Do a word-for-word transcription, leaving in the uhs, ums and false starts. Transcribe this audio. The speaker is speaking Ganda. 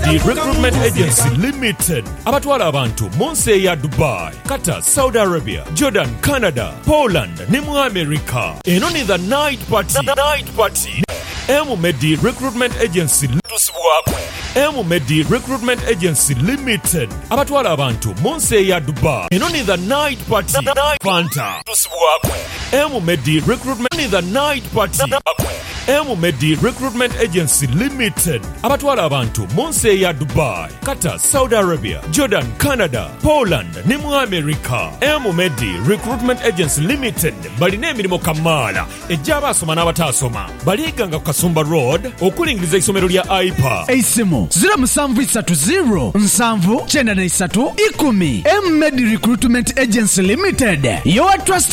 Medi Recruitment Agency Limited abatwala abantu mu nsi ya Dubai, Qatar, Saudi Arabia, Jordan, Canada, Poland ne mu America. Eno ni the night party. The night party. Emu Medi Recruitment Agency Emu Medi Recruitment Agency Limited abatwala abantu mu nsi ya Dubai. Eno ni the night party. The night Fanta. Emu Medi Recruitment ni the night party. Emu Medi Recruitment Agency Limited abatwala abantu mu nsi ya Dubai, Qatar, Saudi Arabia, Jordan, Canada, Poland ne mu America. Emu Medi Recruitment Agency Limited balina emirimu kamala ejja abasoma n'abatasoma. Baliganga ku Kasumba Road okulingiriza isomero lya I P A. Eisimo zero seven three zero nsanvu kyenda na three ikumi. Emu Medi Recruitment Agency Limited, your trust